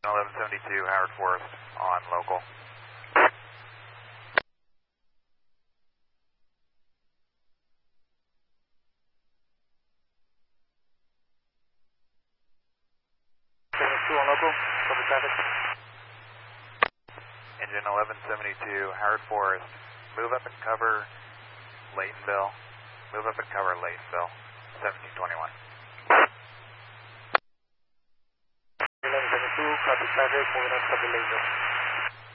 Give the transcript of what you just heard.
1172 Howard Forest on local. On local, copy traffic. Engine 1172 Howard Forest, move up and cover Laytonville. Move up and cover Laytonville, 1721. 1172, copy traffic, moving up, copy Laytonville.